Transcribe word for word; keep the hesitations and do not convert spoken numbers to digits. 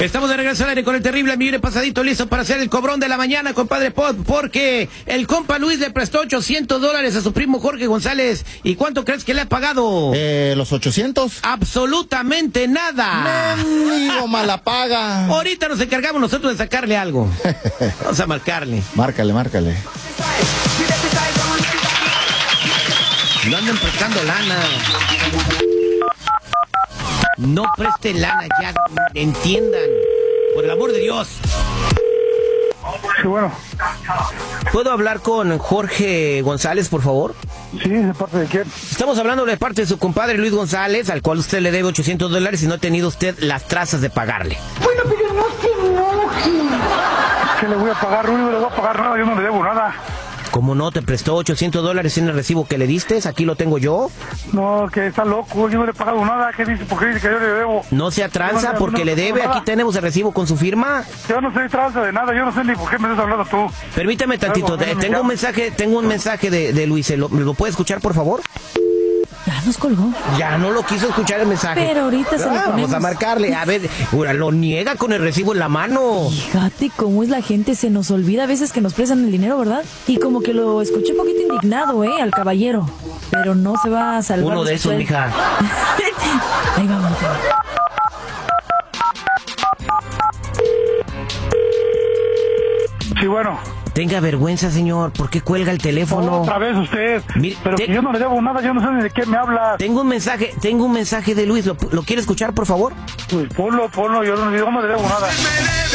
Estamos de regreso al aire con el terrible Millón Pasadito, listo para hacer el cobrón de la mañana, compadre Pod, porque el compa Luis le prestó ochocientos dólares a su primo Jorge González. ¿Y cuánto crees que le ha pagado? Eh, ¿los ochocientos? Absolutamente nada. Mendigo mala paga. Ahorita nos encargamos nosotros de sacarle algo. Vamos a marcarle. Márcale, márcale. No anden prestando lana. No preste lana, ya entiendan. Por el amor de Dios. Sí, bueno. ¿Puedo hablar con Jorge González, por favor? Sí, ¿de parte de quién? Estamos hablando de parte de su compadre Luis González, al cual usted le debe ochocientos dólares y no ha tenido usted las trazas de pagarle. Bueno, pero no se enoje. ¿Qué le voy a pagar? No le voy a pagar nada, yo no le debo nada. ¿Cómo no? ¿Te prestó ochocientos dólares en el recibo que le diste? Aquí lo tengo yo. No, que está loco, yo no le he pagado nada. ¿Qué dice? ¿Por qué dice que yo le debo? No sea tranza, no, porque no, le debe. no, Aquí tenemos el recibo con su firma. Yo no soy tranza de nada, yo no sé ni por qué me estás hablando tú. Permítame tantito, Algo, tengo un mensaje, tengo un mensaje de, de Luis. ¿Lo, ¿Lo puede escuchar, por favor? Ya nos colgó. Ya no lo quiso escuchar el mensaje. Pero ahorita se lo Ah, ponemos. Vamos a marcarle. A ver, ahora lo niega con el recibo en la mano. Fíjate cómo es la gente, se nos olvida a veces que nos prestan el dinero, ¿verdad? Y como que lo escuché un poquito indignado, ¿eh? Al caballero. Pero no se va a salvar. Uno de esos, mija. Ahí vamos. Sí, bueno. Tenga vergüenza, señor. ¿Por qué cuelga el teléfono? Otra vez usted. Mire, pero te... que yo no le debo nada, yo no sé ni de qué me hablas. Tengo un mensaje, tengo un mensaje de Luis. ¿Lo, lo quiere escuchar, por favor? Pues ponlo, ponlo, yo no, yo no le debo nada.